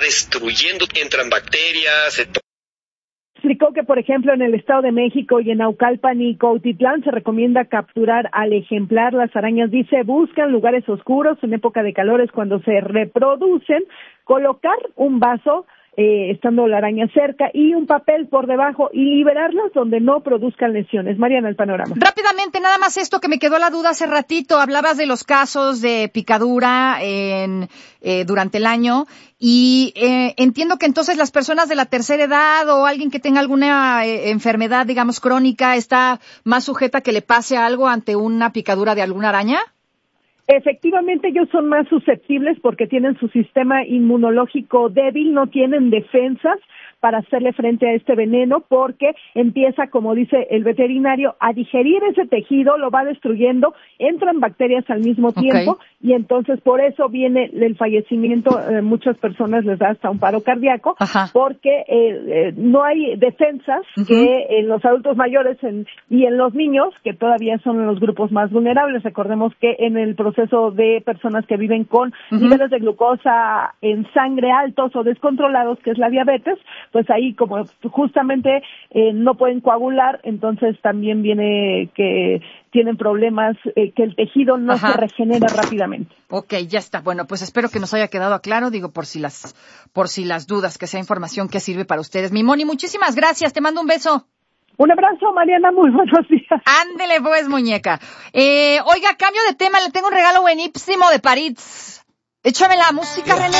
destruyendo, entran bacterias, Explicó que, por ejemplo, en el Estado de México y en Naucalpan y Cuautitlán se recomienda capturar al ejemplar. Las arañas, dice, buscan lugares oscuros en época de calores cuando se reproducen, colocar un vaso estando la araña cerca y un papel por debajo y liberarlas donde no produzcan lesiones. Mariana, el panorama. Rápidamente, nada más esto que me quedó la duda hace ratito. Hablabas de los casos de picadura durante el año y entiendo que entonces las personas de la tercera edad o alguien que tenga alguna enfermedad, digamos, crónica, está más sujeta a que le pase algo ante una picadura de alguna araña. Efectivamente, ellos son más susceptibles porque tienen su sistema inmunológico débil, no tienen defensas para hacerle frente a este veneno, porque empieza, como dice el veterinario, a digerir ese tejido, lo va destruyendo, entran bacterias al mismo tiempo, y entonces por eso viene el fallecimiento. Muchas personas les da hasta un paro cardíaco, porque no hay defensas que en los adultos mayores y en los niños, que todavía son los grupos más vulnerables. Recordemos que en el proceso de personas que viven con niveles de glucosa en sangre altos o descontrolados, que es la diabetes, pues ahí como justamente no pueden coagular, entonces también viene que tienen problemas, que el tejido no se regenera rápidamente. Ok, ya está. Bueno, pues espero que nos haya quedado claro, digo, por si las dudas, que sea información que sirve para ustedes. Mi Moni, muchísimas gracias, te mando un beso. Un abrazo, Mariana, muy buenos días. Ándele pues, muñeca. Oiga, cambio de tema, le tengo un regalo buenísimo de París. Échame la música, René.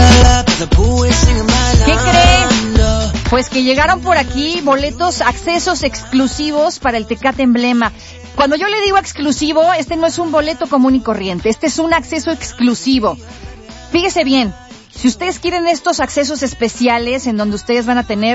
¿Qué cree? Pues que llegaron por aquí boletos, accesos exclusivos para el Tecate Emblema. Cuando yo le digo exclusivo, este no es un boleto común y corriente, este es un acceso exclusivo. Fíjese bien, si ustedes quieren estos accesos especiales en donde ustedes van a tener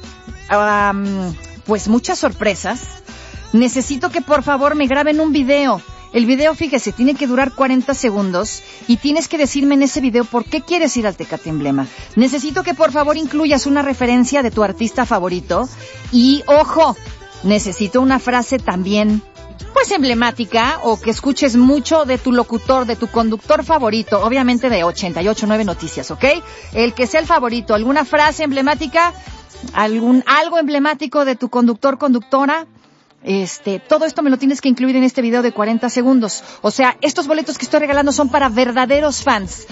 pues muchas sorpresas, necesito que por favor me graben un video. El video, fíjese, tiene que durar 40 segundos y tienes que decirme en ese video por qué quieres ir al Tecate Emblema. Necesito que por favor incluyas una referencia de tu artista favorito y, ojo, necesito una frase también, pues emblemática, o que escuches mucho de tu locutor, de tu conductor favorito, obviamente de 88.9 Noticias, ¿ok? El que sea el favorito, alguna frase emblemática, algo emblemático de tu conductor, conductora. Todo esto me lo tienes que incluir en este video de 40 segundos. O sea, estos boletos que estoy regalando son para verdaderos fans.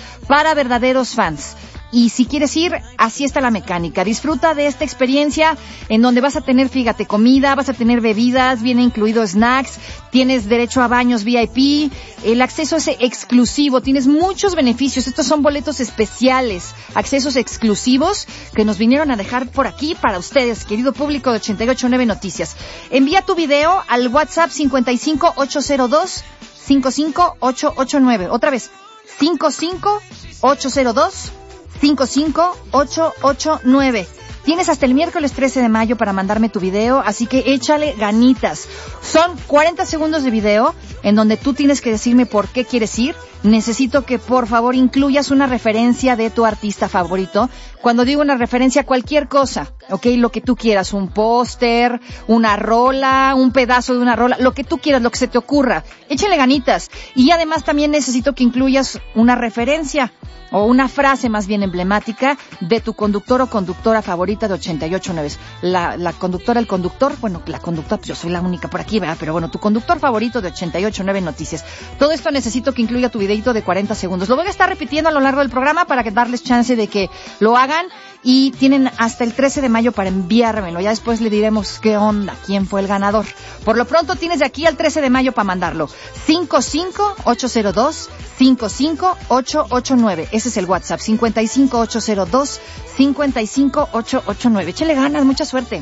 Y si quieres ir, así está la mecánica. Disfruta de esta experiencia en donde vas a tener, fíjate, comida, vas a tener bebidas, viene incluido snacks, tienes derecho a baños VIP, el acceso es exclusivo, tienes muchos beneficios. Estos son boletos especiales, accesos exclusivos que nos vinieron a dejar por aquí para ustedes, querido público de 88.9 Noticias. Envía tu video al WhatsApp 55802-55889. Otra vez, 55802-55889. Tienes hasta el miércoles 13 de mayo para mandarme tu video, así que échale ganitas. Son 40 segundos de video en donde tú tienes que decirme por qué quieres ir. Necesito que por favor incluyas una referencia de tu artista favorito. Cuando digo una referencia, cualquier cosa, ¿ok? Lo que tú quieras, un póster, una rola, un pedazo de una rola, lo que tú quieras, lo que se te ocurra. Échale ganitas. Y además también necesito que incluyas una referencia o una frase más bien emblemática de tu conductor o conductora favorita de 88.9. La conductora, el conductor, bueno, la conductora, pues yo soy la única por aquí, ¿verdad? Pero bueno, tu conductor favorito de 88.9 Noticias. Todo esto necesito que incluya tu videito de 40 segundos. Lo voy a estar repitiendo a lo largo del programa para que darles chance de que lo hagan. Y tienen hasta el 13 de mayo para enviármelo. Ya después le diremos qué onda, quién fue el ganador. Por lo pronto tienes de aquí al 13 de mayo para mandarlo. 55802-55889. Ese es el WhatsApp. 55802-55889. Échale ganas, mucha suerte.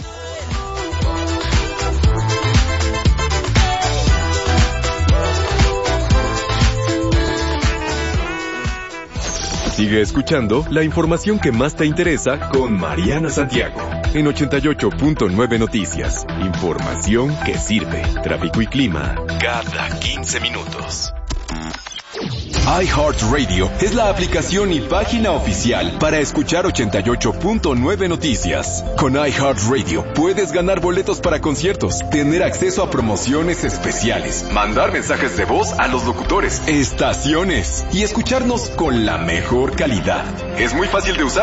Sigue escuchando la información que más te interesa con Mariana Santiago en 88.9 Noticias. Información que sirve. Tráfico y clima cada 15 minutos. iHeartRadio es la aplicación y página oficial para escuchar 88.9 Noticias. Con iHeartRadio puedes ganar boletos para conciertos, tener acceso a promociones especiales, mandar mensajes de voz a los locutores, estaciones y escucharnos con la mejor calidad. Es muy fácil de usar.